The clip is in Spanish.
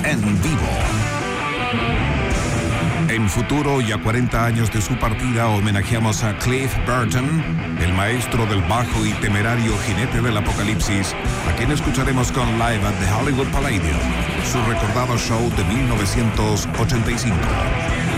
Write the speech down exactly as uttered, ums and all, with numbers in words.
en vivo. En futuro y a cuarenta años de su partida homenajeamos a Cliff Burton, el maestro del bajo y temerario jinete del apocalipsis, a quien escucharemos con Live at the Hollywood Palladium, su recordado show de mil novecientos ochenta y cinco.